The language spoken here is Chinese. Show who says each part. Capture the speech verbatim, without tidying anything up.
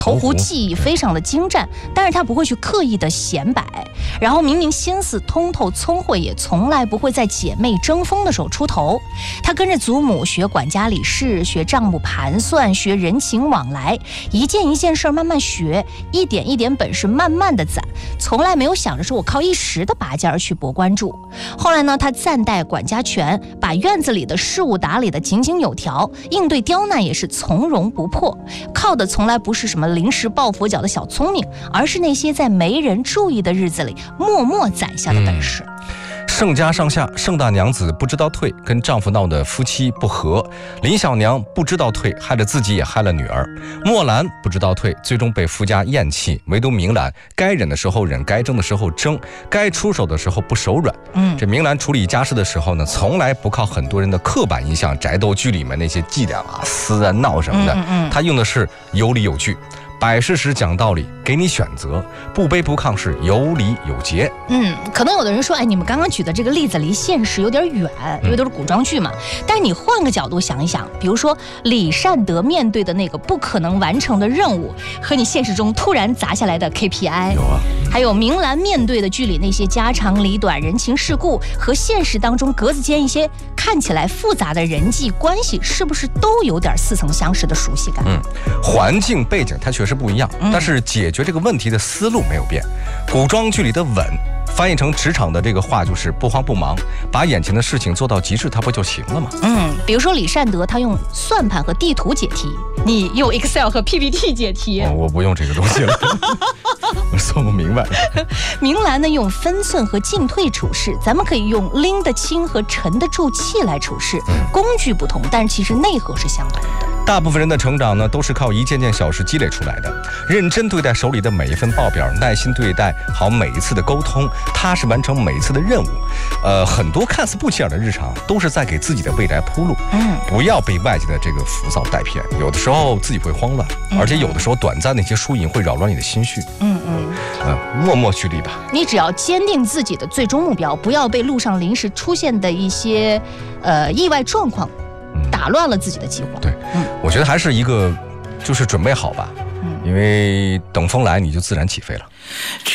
Speaker 1: 投壶技艺非常的精湛，但是他不会去刻意的显摆，然后明明心思通透聪慧，也从来不会在姐妹争锋的时候出头。他跟着祖母学管家理事，学账目盘算，学人情往来，一件一件事慢慢学，一点一点本事慢慢的攒，从来没有想着说我靠一时的拔尖去博关注。后来呢，他暂代管家权，把院子里的事务打理得井井有条，应对刁难也是从容不迫，靠的从来不是什么临时抱佛脚的小聪明，而是那些在没人注意的日子里默默攒下的本事。
Speaker 2: 嗯盛家上下，盛大娘子不知道退，跟丈夫闹得夫妻不和；林小娘不知道退，害了自己也害了女儿；墨兰不知道退，最终被夫家厌弃。唯独明兰，该忍的时候忍，该争的时候争，该出手的时候不手软。嗯，这明兰处理家事的时候呢，从来不靠很多人的刻板印象，宅斗剧里面那些伎俩啊、撕啊、闹什么的，嗯嗯她用的是有理有据。摆事实讲道理，给你选择，不卑不亢，是有理有节。
Speaker 1: 嗯，可能有的人说，哎，你们刚刚举的这个例子离现实有点远，因为都是古装剧嘛。嗯、但是你换个角度想一想，比如说李善德面对的那个不可能完成的任务，和你现实中突然砸下来的 K P I，
Speaker 2: 有啊。
Speaker 1: 还有明兰面对的剧里那些家长里短、人情世故，和现实当中格子间一些看起来复杂的人际关系，是不是都有点似曾相识的熟悉感？
Speaker 2: 嗯，环境背景它确实不一样，但是解决这个问题的思路没有变。古装剧里的稳，翻译成职场的这个话就是不慌不忙，把眼前的事情做到极致，它不就行了吗？
Speaker 1: 嗯，比如说李善德他用算盘和地图解题，你用 Excel 和 P P T 解题。
Speaker 2: 哦、我不用这个东西了，我算不明白。
Speaker 1: 明兰呢用分寸和进退处事，咱们可以用拎得清和沉得住气来处事，嗯、工具不同，但是其实内核是相同的。
Speaker 2: 大部分人的成长呢，都是靠一件件小事积累出来的。认真对待手里的每一份报表，耐心对待好每一次的沟通，踏实完成每一次的任务。呃，很多看似不起眼的日常，都是在给自己的未来铺路。嗯，不要被外界的这个浮躁带偏，有的时候自己会慌乱，嗯、而且有的时候短暂的一些输赢会扰乱你的心绪。嗯嗯，呃，默默蓄力吧。
Speaker 1: 你只要坚定自己的最终目标，不要被路上临时出现的一些呃意外状况打乱了自己的计划。
Speaker 2: 对，嗯，我觉得还是一个，就是准备好吧，嗯，因为等风来你就自然起飞了。